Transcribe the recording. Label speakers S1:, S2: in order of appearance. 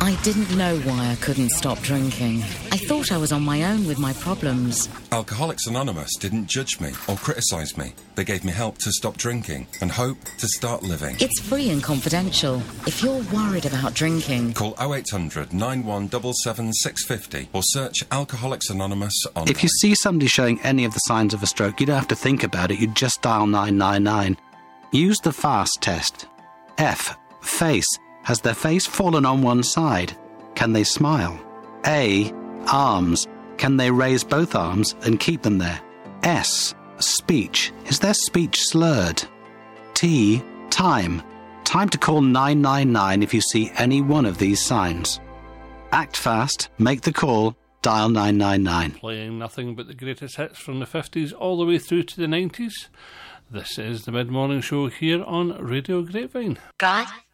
S1: I didn't know why I couldn't stop drinking. I thought I was on my own with my problems.
S2: Alcoholics Anonymous didn't judge me or criticise me. They gave me help to stop drinking and hope to start living.
S1: It's free and confidential. If you're worried about drinking,
S2: call 0800 9177 650 or search Alcoholics Anonymous online.
S3: If you see somebody showing any of the signs of a stroke, you don't have to think about it. You just dial 999. Use the FAST test. F. Face. Has their face fallen on one side? Can they smile? A. Arms. Can they raise both arms and keep them there? S. Speech. Is their speech slurred? T. Time. Time to call 999 if you see any one of these signs. Act fast, make the call, dial 999.
S4: Playing nothing but the greatest hits from the 50s all the way through to the 90s. This is the Mid-Morning Show here on Radio Grapevine.
S5: God